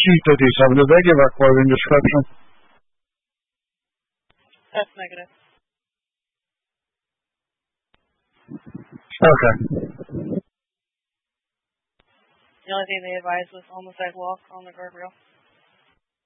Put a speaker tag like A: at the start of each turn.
A: sheet that he sent, did they give a clothing description?
B: That's negative.
A: Okay.
B: The only thing they advised was on the sidewalk, on the guardrail.